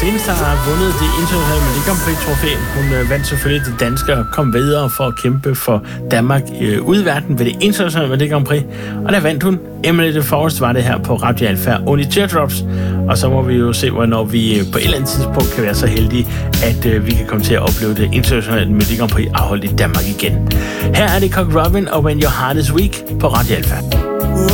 eneste, der har vundet det internationale Melodi Grand Prix-trofæ. Hun vandt selvfølgelig det danske og kom videre for at kæmpe for Danmark ude i verden ved det internationale Melodi Grand Prix. Og der vandt hun. Emily de Forest var det her på Radio Alfa Only Teardrops. Og så må vi jo se, hvornår vi på et eller andet tidspunkt kan være så heldige, at vi kan komme til at opleve det internationale Melodi Grand Prix afholdt i Danmark igen. Her er det Cock Robin og When Your Heart Is Weak på Radio Alfa.